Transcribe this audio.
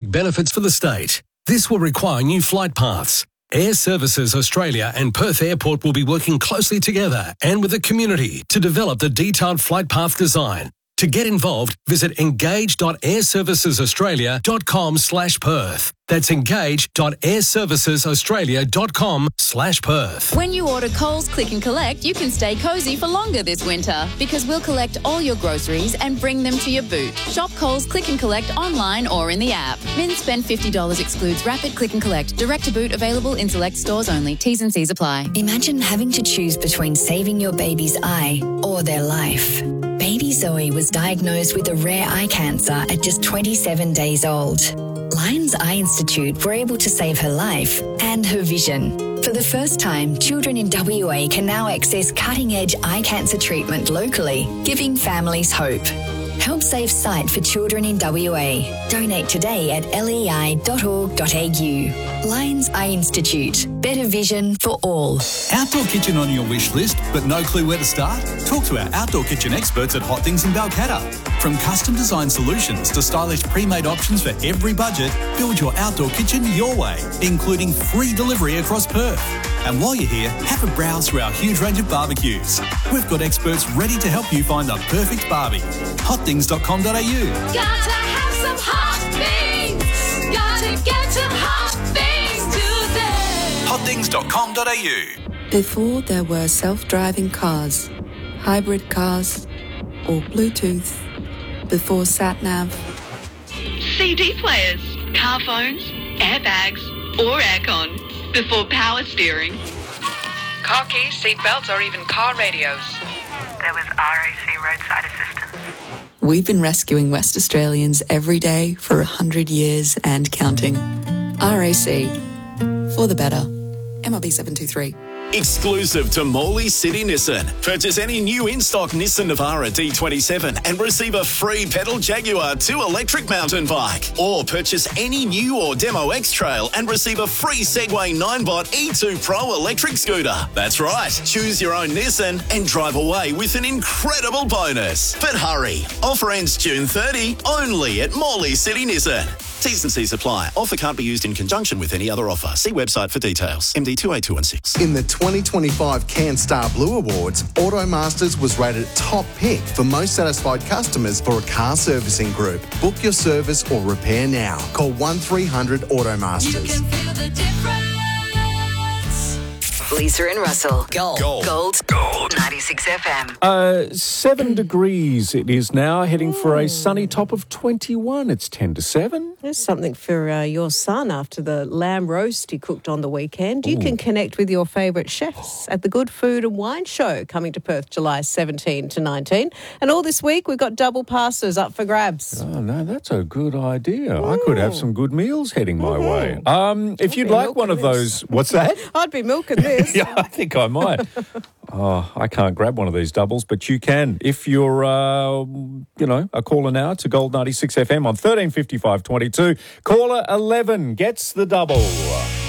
economic benefits for the state. This will require new flight paths. Air Services Australia and Perth Airport will be working closely together and with the community to develop the detailed flight path design. To get involved, visit engage.airservicesaustralia.com/Perth. That's engage.airservicesaustralia.com/Perth. When you order Coles Click and Collect, you can stay cosy for longer this winter because we'll collect all your groceries and bring them to your boot. Shop Coles Click and Collect online or in the app. Min spend $50 excludes rapid click and collect. Direct to boot available in select stores only. T's and C's apply. Imagine having to choose between saving your baby's eye or their life. Baby Zoe was diagnosed with a rare eye cancer at just 27 days old. Lions Eye Institute were able to save her life and her vision. For the first time, children in WA can now access cutting-edge eye cancer treatment locally, giving families hope. Help save sight for children in WA. Donate today at lei.org.au. Lions Eye Institute. Better vision for all. Outdoor kitchen on your wish list, but no clue where to start? Talk to our outdoor kitchen experts at Hot Things in Balcatta. From custom design solutions to stylish pre-made options for every budget, build your outdoor kitchen your way, including free delivery across Perth. And while you're here, have a browse through our huge range of barbecues. We've got experts ready to help you find the perfect barbie. Hotthings.com.au. Gotta have some hot things. Gotta get to Hot Things today. Hotthings.com.au. Before there were self-driving cars, hybrid cars, or Bluetooth, before sat-nav, CD players, car phones, airbags, or aircon, before power steering, car keys, seat belts, or even car radios. There was RAC roadside assistance. we've been rescuing West Australians every day for 100 years and counting. RAC, for the better. MLB 723. Exclusive to Morley City Nissan. Purchase any new in-stock Nissan Navara D27 and receive a free pedal Jaguar 2 electric mountain bike. Or purchase any new or demo X-Trail and receive a free Segway 9Bot E2 Pro electric scooter. That's right. Choose your own Nissan and drive away with an incredible bonus. But hurry. Offer ends June 30, only at Morley City Nissan. T's and C's apply. Offer can't be used in conjunction with any other offer. See website for details. MD 28216. In the 2025 CanStar Blue Awards, Automasters was rated top pick for most satisfied customers for a car servicing group. Book your service or repair now. Call 1300 Automasters. You can feel the difference. Lisa and Russell. Gold. 96 FM. 7 degrees it is now, heading for a sunny top of 21. It's 10 to 7. There's something for your son after the lamb roast he cooked on the weekend. You can connect with your favourite chefs at the Good Food and Wine Show coming to Perth July 17 to 19. And all this week we've got double passes up for grabs. Oh, no, that's a good idea. I could have some good meals heading my way. If you'd like one of those... What's that? I'd be milking this. Yeah, I think I might. I can't grab one of these doubles, but you can. If you're, a caller now to Gold 96 FM on 135522, caller 11 gets the double.